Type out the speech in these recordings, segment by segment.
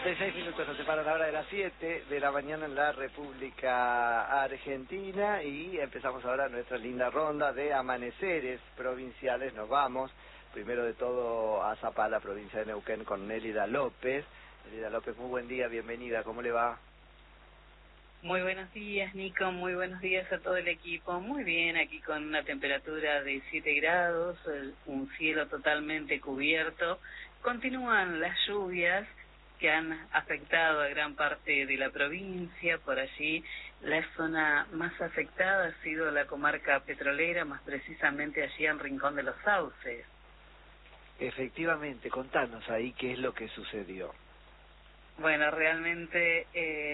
56 minutos nos separan ahora de las 7 de la mañana en la República Argentina y empezamos ahora nuestra linda ronda de amaneceres provinciales. Nos vamos, primero de todo, a Zapala, provincia de Neuquén, con Nélida López. Nélida López, muy buen día, bienvenida, ¿cómo le va? Muy buenos días, Nico, muy buenos días a todo el equipo. Muy bien, aquí con una temperatura de 7 grados, un cielo totalmente cubierto. Continúan las lluvias que han afectado a gran parte de la provincia. Por allí la zona más afectada ha sido la comarca petrolera, más precisamente allí en Rincón de los Sauces. Efectivamente, contanos ahí qué es lo que sucedió. Bueno, realmente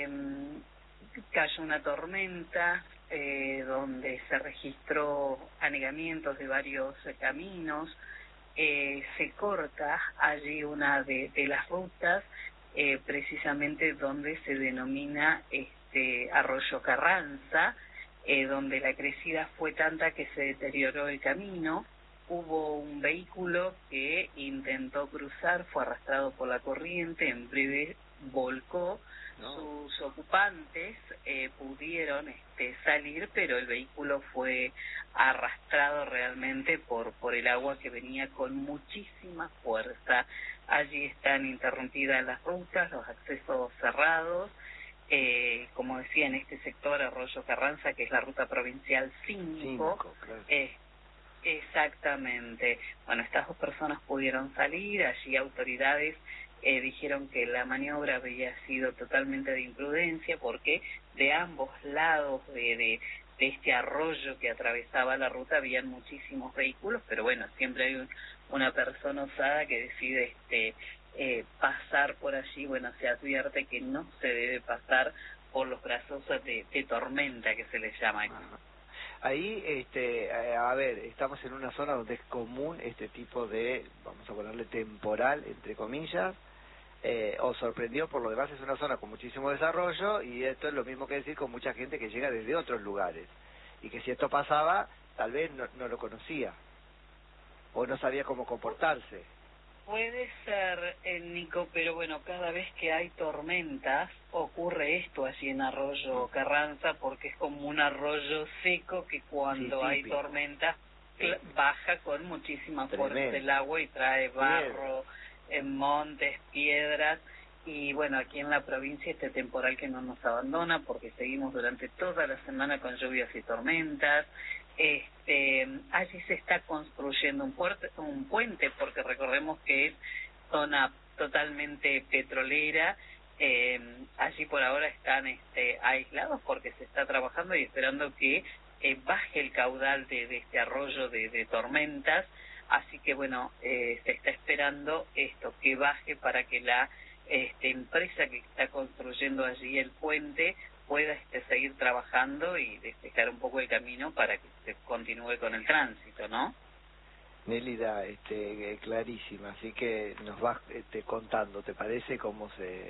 cayó una tormenta donde se registró anegamientos de varios caminos. Se corta allí una de las rutas, precisamente donde se denomina Arroyo Carranza, donde la crecida fue tanta que se deterioró el camino. Hubo un vehículo que intentó cruzar, fue arrastrado por la corriente, en breve volcó. Sus ocupantes pudieron salir, pero el vehículo fue arrastrado realmente por el agua que venía con muchísima fuerza. Allí están interrumpidas las rutas, los accesos cerrados. Como decía, en este sector Arroyo Carranza, que es la ruta provincial 5, claro. Exactamente. Bueno, estas dos personas pudieron salir. Allí autoridades dijeron que la maniobra había sido totalmente de imprudencia porque de ambos lados de este arroyo que atravesaba la ruta habían muchísimos vehículos, pero bueno, siempre hay una persona osada que decide pasar por allí. Bueno, se advierte que no se debe pasar por los brazos de tormenta, que se les llama. Ahí, a ver, estamos en una zona donde es común este tipo de, vamos a ponerle temporal, entre comillas. ¿Os sorprendió? Por lo demás es una zona con muchísimo desarrollo y esto es lo mismo que decir con mucha gente que llega desde otros lugares y que si esto pasaba tal vez no lo conocía o no sabía cómo comportarse. Puede ser, Nico, pero bueno, cada vez que hay tormentas ocurre esto allí en Arroyo Carranza, porque es como un arroyo seco que cuando hay tormentas baja con muchísima fuerza el agua y trae barro, montes, piedras. Y bueno, aquí en la provincia este temporal que no nos abandona porque seguimos durante toda la semana con lluvias y tormentas. Allí se está construyendo un puente porque recordemos que es zona totalmente petrolera. Allí por ahora están aislados porque se está trabajando y esperando que baje el caudal de este arroyo de tormentas. Así que bueno, se está esperando esto, que baje para que la empresa que está construyendo allí el puente pueda seguir trabajando y despejar un poco el camino para que se continúe con el tránsito, ¿no? Nélida, clarísima, así que nos vas contando, ¿te parece cómo se